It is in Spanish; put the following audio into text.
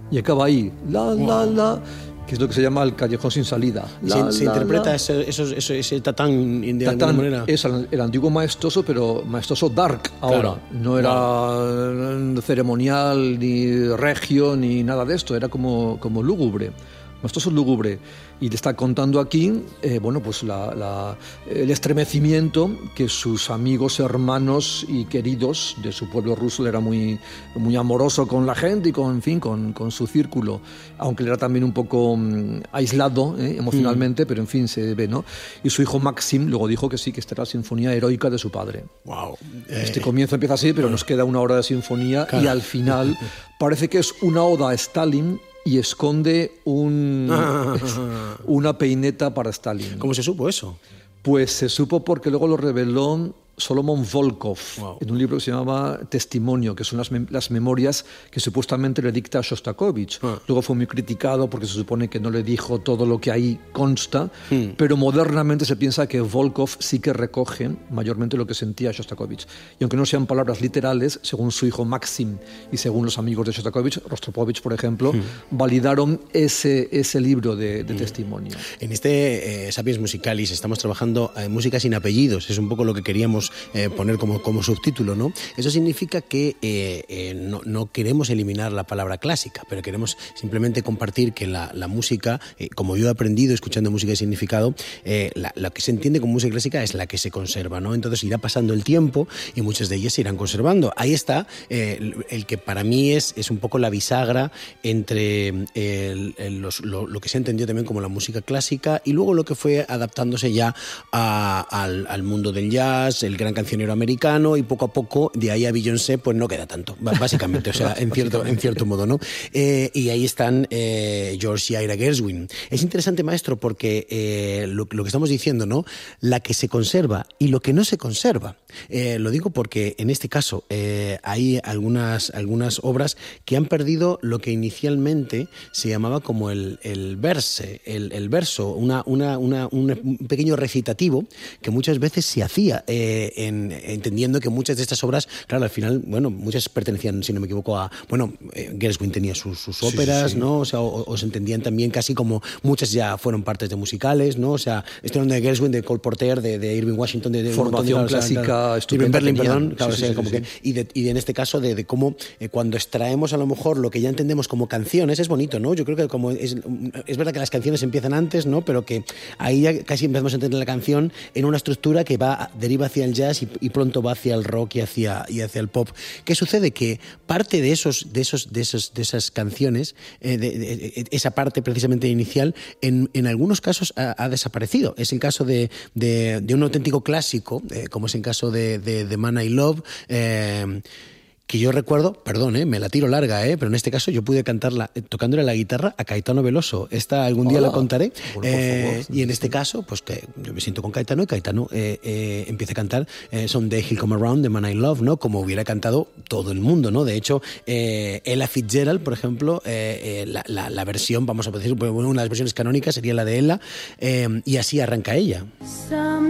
y acaba ahí, la, que es lo que se llama el callejón sin salida. Se interpreta ese tatán de alguna manera. Es el antiguo maestoso, pero maestoso dark ahora. Claro. No era ceremonial, ni regio, ni nada de esto. Era como lúgubre. Maestoso lúgubre. Y le está contando aquí, pues el estremecimiento que sus amigos, hermanos y queridos de su pueblo ruso. Él era muy, muy amoroso con la gente y con su círculo, aunque él era también un poco aislado emocionalmente, pero en fin, se ve, ¿no? Y su hijo Maxim luego dijo que sí, que esta era la sinfonía heroica de su padre. Wow. Este comienzo empieza así, pero nos queda una hora de sinfonía, claro. Y al final parece que es una oda a Stalin y esconde una peineta para Stalin. ¿Cómo se supo eso? Pues se supo porque luego lo reveló Solomon Volkov, en un libro que se llamaba Testimonio, que son las memorias que supuestamente le dicta a Shostakovich. Luego fue muy criticado porque se supone que no le dijo todo lo que ahí consta, pero modernamente se piensa que Volkov sí que recoge mayormente lo que sentía Shostakovich. Y aunque no sean palabras literales, según su hijo Maxim y según los amigos de Shostakovich, Rostropovich, por ejemplo, validaron ese libro de testimonio. En este Sapiens Musicalis estamos trabajando en música sin apellidos, es un poco lo que queríamos poner como subtítulo, ¿no? Eso significa que no queremos eliminar la palabra clásica, pero queremos simplemente compartir que la música, como yo he aprendido escuchando música de significado, lo que se entiende como música clásica es la que se conserva, ¿no? Entonces irá pasando el tiempo y muchas de ellas se irán conservando. Ahí está el que para mí es un poco la bisagra entre lo que se entendió también como la música clásica y luego lo que fue adaptándose ya al mundo del jazz, el gran cancionero americano, y poco a poco de ahí a Beyoncé pues no queda tanto, básicamente, o sea, en cierto modo, ¿no? Y ahí están George y Ira Gershwin. Es interesante, maestro, porque lo que estamos diciendo, ¿no? La que se conserva y lo que no se conserva. Lo digo porque en este caso hay algunas obras que han perdido lo que inicialmente se llamaba como el verso, un pequeño recitativo que muchas veces se hacía, entendiendo que muchas de estas obras, claro, al final, bueno, muchas pertenecían, si no me equivoco, Gershwin tenía sus óperas, sí. ¿No? O sea, o se entendían también casi como muchas ya fueron partes de musicales, ¿no? O sea, estoy hablando de Gershwin, de Cole Porter, de Irving Washington, de formación clásica estupenda. Irving Berlin, perdón, claro, sí, como que, y en este caso de cómo cuando extraemos a lo mejor lo que ya entendemos como canciones, es bonito, ¿no? Yo creo que como es verdad que las canciones empiezan antes, ¿no? Pero que ahí ya casi empezamos a entender la canción en una estructura que deriva hacia el jazz y pronto va hacia el rock y hacia el pop. ¿Qué sucede? Que parte de esas canciones, esa parte precisamente inicial, en algunos casos ha desaparecido. Es el caso de un auténtico clásico, como es el caso de Man I Love, que yo recuerdo, perdón, me la tiro larga, pero en este caso yo pude cantarla tocándole la guitarra a Caetano Veloso. Esta algún día la contaré. Bueno, por favor, y en este caso, pues que yo me siento con Caetano y Caetano empieza a cantar Someday He'll Come Around de Man I Love, ¿no? Como hubiera cantado todo el mundo, ¿no? De hecho, Ella Fitzgerald, por ejemplo, la versión, vamos a decir, una de las versiones canónicas sería la de Ella, y así arranca ella.